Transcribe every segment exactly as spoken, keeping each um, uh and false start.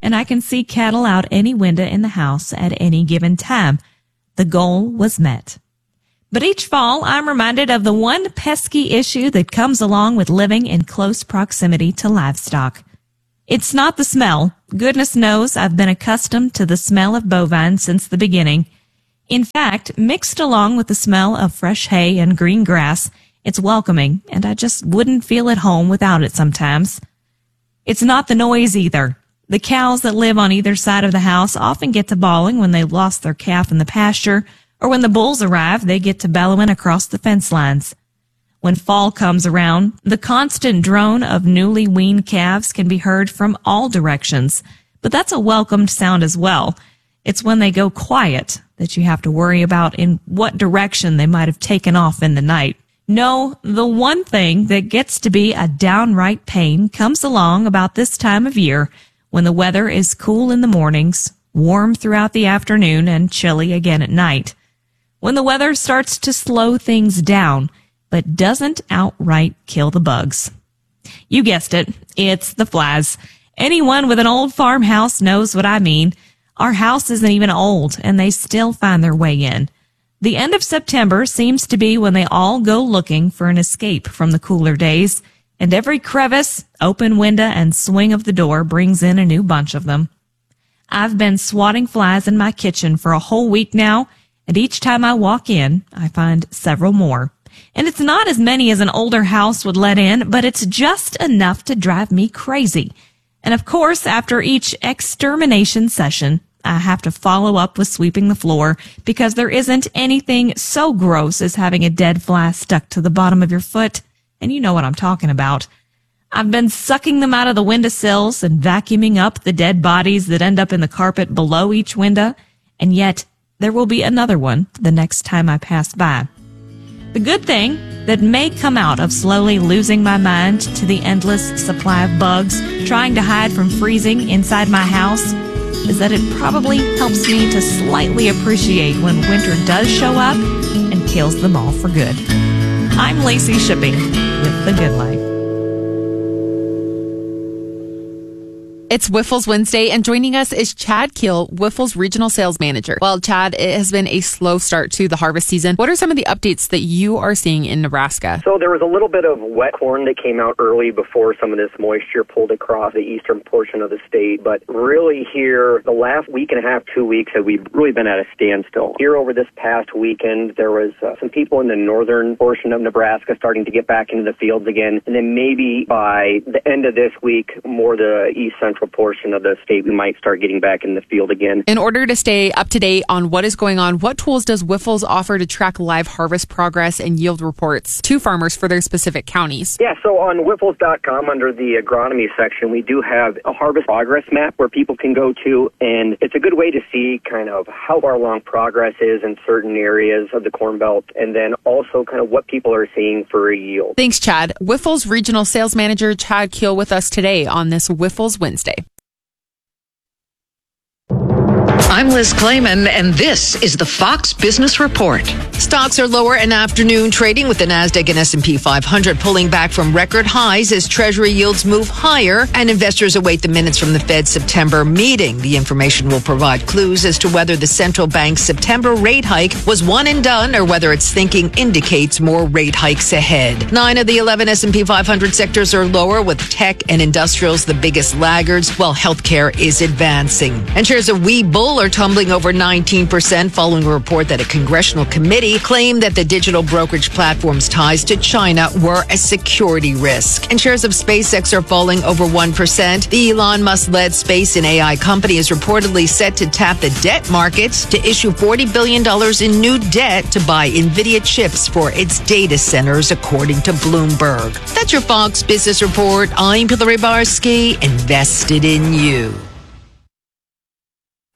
and I can see cattle out any window in the house at any given time. The goal was met. But each fall, I'm reminded of the one pesky issue that comes along with living in close proximity to livestock. It's not the smell. Goodness knows I've been accustomed to the smell of bovine since the beginning. In fact, mixed along with the smell of fresh hay and green grass, it's welcoming, and I just wouldn't feel at home without it sometimes. It's not the noise either. The cows that live on either side of the house often get to bawling when they lost their calf in the pasture, or when the bulls arrive, they get to bellowing across the fence lines. When fall comes around, the constant drone of newly weaned calves can be heard from all directions, but that's a welcomed sound as well. It's when they go quiet that you have to worry about in what direction they might have taken off in the night. No, the one thing that gets to be a downright pain comes along about this time of year when the weather is cool in the mornings, warm throughout the afternoon, and chilly again at night. When the weather starts to slow things down, but doesn't outright kill the bugs. You guessed it, it's the flies. Anyone with an old farmhouse knows what I mean. Our house isn't even old, and they still find their way in. The end of September seems to be when they all go looking for an escape from the cooler days, and every crevice, open window, and swing of the door brings in a new bunch of them. I've been swatting flies in my kitchen for a whole week now, and each time I walk in, I find several more. And it's not as many as an older house would let in, but it's just enough to drive me crazy. And of course, after each extermination session, I have to follow up with sweeping the floor because there isn't anything so gross as having a dead fly stuck to the bottom of your foot. And you know what I'm talking about. I've been sucking them out of the windowsills and vacuuming up the dead bodies that end up in the carpet below each window. And yet, there will be another one the next time I pass by. The good thing that may come out of slowly losing my mind to the endless supply of bugs trying to hide from freezing inside my house is that it probably helps me to slightly appreciate when winter does show up and kills them all for good. I'm Lacey Shipping with The Good Life. It's Wyffels Wednesday, and joining us is Chad Keel, Wyffels Regional Sales Manager. Well, Chad, it has been a slow start to the harvest season. What are some of the updates that you are seeing in Nebraska? So there was a little bit of wet corn that came out early before some of this moisture pulled across the eastern portion of the state. But really here, the last week and a half, two weeks, have we really been at a standstill. Here over this past weekend, there was uh, some people in the northern portion of Nebraska starting to get back into the fields again. And then maybe by the end of this week, more the east central portion of the state, we might start getting back in the field again. In order to stay up to date on what is going on, what tools does Wyffels offer to track live harvest progress and yield reports to farmers for their specific counties? Yeah, so on Wyffels dot com, under the agronomy section, we do have a harvest progress map where people can go to, and it's a good way to see kind of how far along progress is in certain areas of the Corn Belt, and then also kind of what people are seeing for a yield. Thanks, Chad. Wyffels Regional Sales Manager Chad Keel with us today on this Wyffels Wednesday. I'm Liz Clayman, and this is the Fox Business Report. Stocks are lower in afternoon trading, with the NASDAQ and S and P five hundred pulling back from record highs as Treasury yields move higher and investors await the minutes from the Fed's September meeting. The information will provide clues as to whether the central bank's September rate hike was one and done or whether its thinking indicates more rate hikes ahead. Nine of the eleven S and P five hundred sectors are lower, with tech and industrials the biggest laggards, while healthcare is advancing. And shares of Webull are tumbling over nineteen percent following a report that a congressional committee claimed that the digital brokerage platform's ties to China were a security risk. And shares of SpaceX are falling over one percent. The Elon Musk-led space and A I company is reportedly set to tap the debt markets to issue forty billion dollars in new debt to buy NVIDIA chips for its data centers, according to Bloomberg. That's your Fox Business Report. I'm Hillary Barsky, invested in you.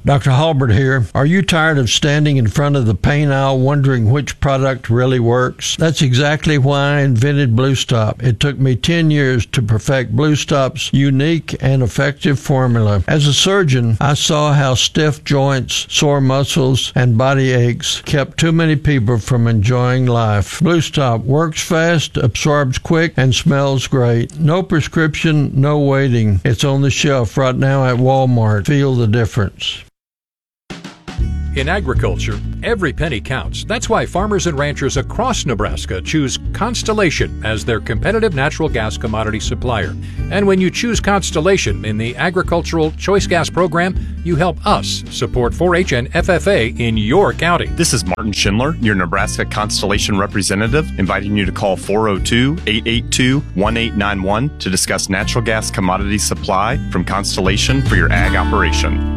Doctor Halbert here. Are you tired of standing in front of the paint aisle wondering which product really works? That's exactly why I invented Blue Stop. It took me ten years to perfect Blue Stop's unique and effective formula. As a surgeon, I saw how stiff joints, sore muscles, and body aches kept too many people from enjoying life. Blue Stop works fast, absorbs quick, and smells great. No prescription, no waiting. It's on the shelf right now at Walmart. Feel the difference. In agriculture, every penny counts. That's why farmers and ranchers across Nebraska choose Constellation as their competitive natural gas commodity supplier. And when you choose Constellation in the Agricultural Choice Gas Program, you help us support four H and F F A in your county. This is Martin Schindler, your Nebraska Constellation representative, inviting you to call four oh two, eight eight two, one eight nine one to discuss natural gas commodity supply from Constellation for your ag operation.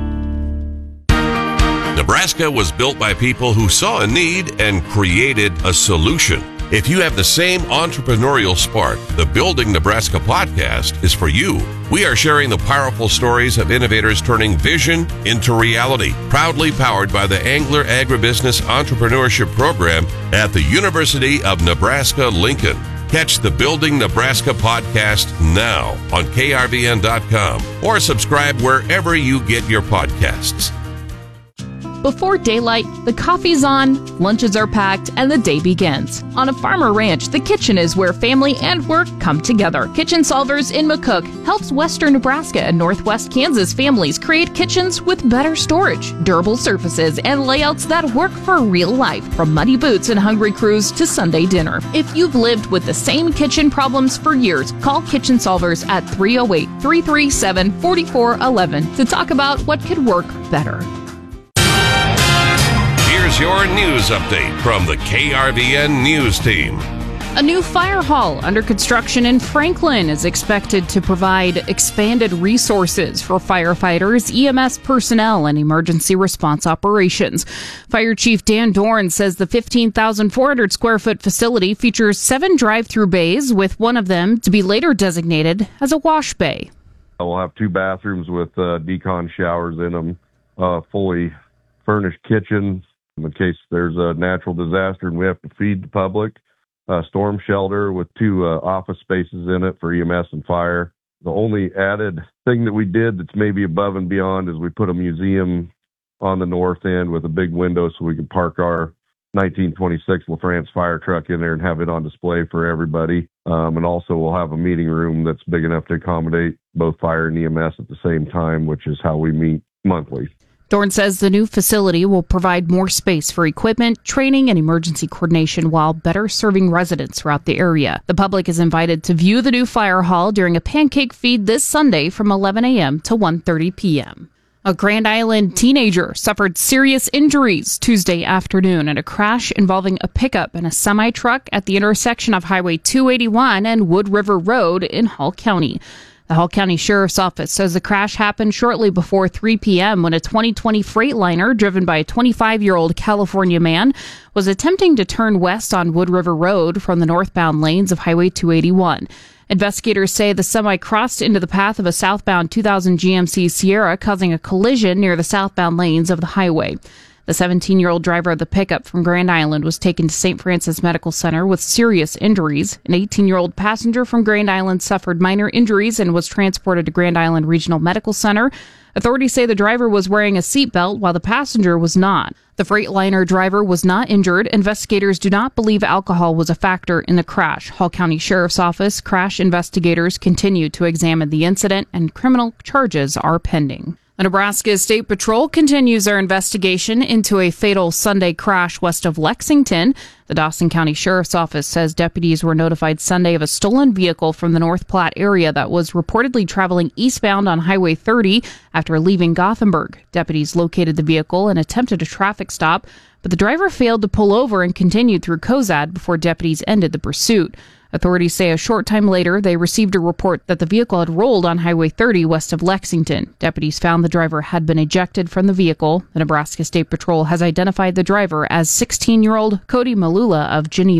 Nebraska was built by people who saw a need and created a solution. If you have the same entrepreneurial spark, the Building Nebraska podcast is for you. We are sharing the powerful stories of innovators turning vision into reality. Proudly powered by the Angler Agribusiness Entrepreneurship Program at the University of Nebraska-Lincoln. Catch the Building Nebraska podcast now on K R V N dot com or subscribe wherever you get your podcasts. Before daylight, the coffee's on, lunches are packed, and the day begins. On a farmer ranch, the kitchen is where family and work come together. Kitchen Solvers in McCook helps Western Nebraska and Northwest Kansas families create kitchens with better storage, durable surfaces, and layouts that work for real life, from muddy boots and hungry crews to Sunday dinner. If you've lived with the same kitchen problems for years, call Kitchen Solvers at three oh eight, three three seven, four four one one to talk about what could work better. Here's your news update from the K R V N News Team. A new fire hall under construction in Franklin is expected to provide expanded resources for firefighters, E M S personnel, and emergency response operations. Fire Chief Dan Dorn says the fifteen thousand four hundred square foot facility features seven drive-through bays, with one of them to be later designated as a wash bay. We'll have two bathrooms with uh, decon showers in them, uh, fully furnished kitchen in case there's a natural disaster and we have to feed the public. A storm shelter with two uh, office spaces in it for E M S and fire. The only added thing that we did that's maybe above and beyond is we put a museum on the north end with a big window so we can park our nineteen twenty-six LaFrance fire truck in there and have it on display for everybody. Um, and also we'll have a meeting room that's big enough to accommodate both fire and E M S at the same time, which is how we meet monthly. Dorn says the new facility will provide more space for equipment, training, and emergency coordination while better serving residents throughout the area. The public is invited to view the new fire hall during a pancake feed this Sunday from eleven a.m. to one thirty p.m. A Grand Island teenager suffered serious injuries Tuesday afternoon in a crash involving a pickup and a semi-truck at the intersection of Highway two eighty-one and Wood River Road in Hall County. The Hall County Sheriff's Office says the crash happened shortly before three p.m. when a twenty twenty Freightliner driven by a twenty-five-year-old California man was attempting to turn west on Wood River Road from the northbound lanes of Highway two eighty-one. Investigators say the semi crossed into the path of a southbound two thousand G M C Sierra, causing a collision near the southbound lanes of the highway. The seventeen-year-old driver of the pickup from Grand Island was taken to Saint Francis Medical Center with serious injuries. An eighteen-year-old passenger from Grand Island suffered minor injuries and was transported to Grand Island Regional Medical Center. Authorities say the driver was wearing a seatbelt while the passenger was not. The Freightliner driver was not injured. Investigators do not believe alcohol was a factor in the crash. Hall County Sheriff's Office crash investigators continue to examine the incident, and criminal charges are pending. The Nebraska State Patrol continues their investigation into a fatal Sunday crash west of Lexington. The Dawson County Sheriff's Office says deputies were notified Sunday of a stolen vehicle from the North Platte area that was reportedly traveling eastbound on Highway thirty after leaving Gothenburg. Deputies located the vehicle and attempted a traffic stop, but the driver failed to pull over and continued through Cozad before deputies ended the pursuit. Authorities say a short time later, they received a report that the vehicle had rolled on Highway thirty west of Lexington. Deputies found the driver had been ejected from the vehicle. The Nebraska State Patrol has identified the driver as sixteen-year-old Cody Malula of Geneva.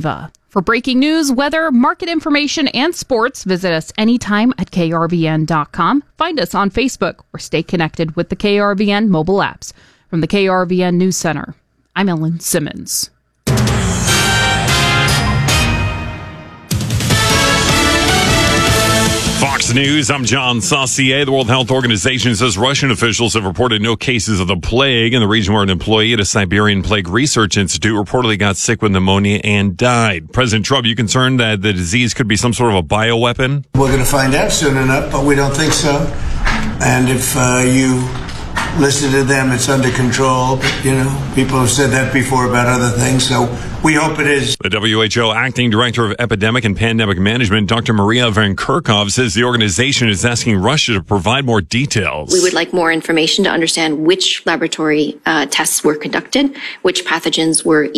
For breaking news, weather, market information, and sports, visit us anytime at K R V N dot com. Find us on Facebook or stay connected with the K R V N mobile apps. From the K R V N News Center, I'm Ellen Simmons. Fox News, I'm John Saucier. The World Health Organization says Russian officials have reported no cases of the plague in the region where an employee at a Siberian Plague Research Institute reportedly got sick with pneumonia and died. President Trump, you concerned that the disease could be some sort of a bioweapon? We're going to find out soon enough, but we don't think so. And if uh, you listen to them, it's under control. But, you know, people have said that before about other things, so we hope it is. The W H O Acting Director of Epidemic and Pandemic Management, Doctor Maria Van Kerkhove, says the organization is asking Russia to provide more details. We would like more information to understand which laboratory uh, tests were conducted, which pathogens were